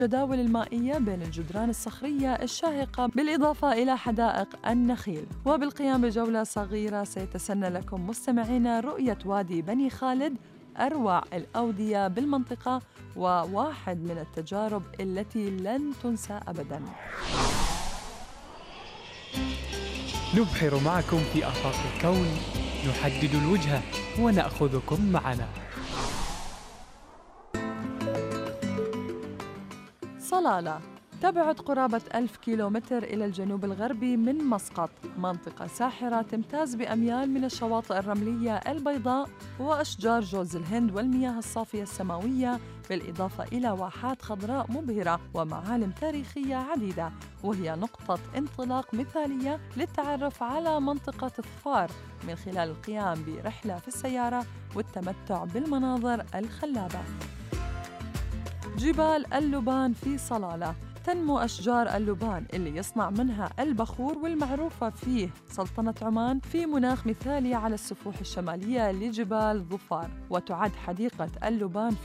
الجداول المائية بين الجدران الصخرية الشاهقة بالإضافة إلى حدائق النخيل. وبالقيام بجولة صغيرة سيتسنى لكم مستمعينا رؤية وادي بني خالد، أروع الأودية بالمنطقة وواحد من التجارب التي لن تنسى أبداً. نبحر معكم في آفاق الكون، نحدد الوجهة ونأخذكم معنا. صلالة تبعد قرابة 1000 كيلومتر إلى الجنوب الغربي من مسقط، منطقة ساحرة تمتاز بأميال من الشواطئ الرملية البيضاء وأشجار جوز الهند والمياه الصافية السماوية، بالإضافة إلى واحات خضراء مبهرة ومعالم تاريخية عديدة، وهي نقطة انطلاق مثالية للتعرف على منطقة ظفار من خلال القيام برحلة في السيارة والتمتع بالمناظر الخلابة. جبال اللبان في صلالة تنمو أشجار اللبان اللي يصنع منها البخور والمعروفة فيه سلطنة عمان في مناخ مثالي على السفوح الشمالية لجبال ظفار، وتعد حديقة اللبان